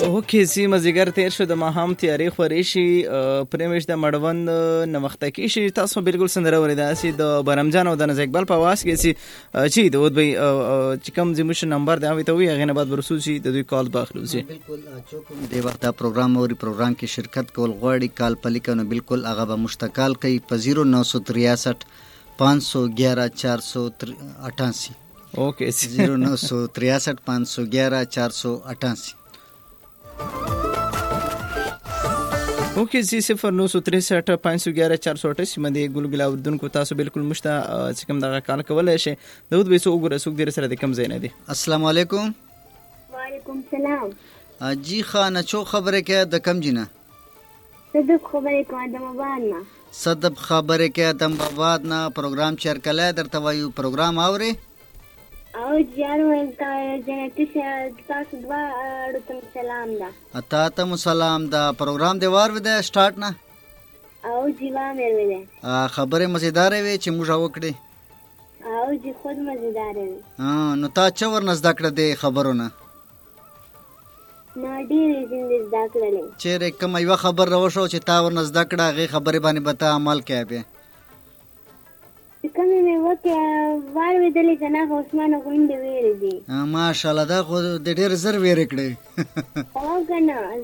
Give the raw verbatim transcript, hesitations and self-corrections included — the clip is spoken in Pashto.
اوکې سی مزیګر تیر شو د ماهام تیاری خوري شي پرمیش د مړوند نمختکی شي تاسو بالکل سندره وریدا سي د برمجان او د نزیک بل په واس کې سي چی د ود به چې کوم زموږ نمبر دا وي ته وي غنه بعد برسوسي د دوی کال باخلو سي بالکل چوکم دی وخت دا پروګرام او پروګرام کې شرکت کول غواړي کال پلیکنو بالکل هغه به مشتقال کوي په صفر نو تریسઠ پانچ سو گیارہ چار سو اٹھاسی. اوکے صفر نو تریسઠ پانچ سو گیارہ چار سو اٹھاسی. اوکې زی صفر نو تریسઠ پانچ سو گیارہ چار سو اٹھاسی باندې ګلګلا اردوونکو تاسو بالکل مشته چې کوم دغه کال کولای شي دود به سو وګوره سوق ډیر سره د کم زینه دي. السلام علیکم. وعلیکم السلام. جی خانه چو خبره کې د کم جنہ صدق خبره کوم د مبان نه صدق خبره کې د مباد نه پروګرام چیر کله درته وایو پروګرام اوري او جان ولتا جنتی تاسو دوا اړتم سلام دا اتا ته سلام دا پروګرام دی وار ودا سٹارټ نه او جیوا مې ویله خبره مزیدار وي چې موږ وکړي او جی خود مزیدار وي ها نو تا چا ورنځ دکړه دی خبرونه نو ډېرې زندې زده کړلې چیرې کوم یو خبر راوښو چې تا ورنه زده کړه هغې خبرې باندې به ته عمل کوې بیا چې کومې مې وکړې واورېدلې که نه عثمان غونډې ویرې دي ماشاءالله دا خو د ډېر زر ویرې کړې او که نه